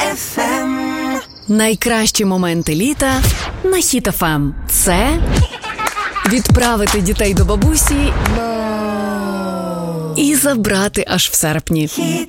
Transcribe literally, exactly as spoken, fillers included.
еф ем. Найкращі моменти літа на Хіт еф ем. Це відправити дітей до бабусі і забрати аж в серпні. Хіт